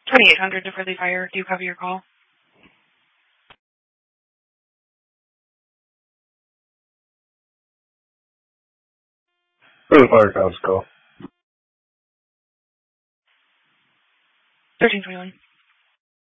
2800 to Friendly Fire. Do you copy your call? Friendly Fire Cops call. 1321.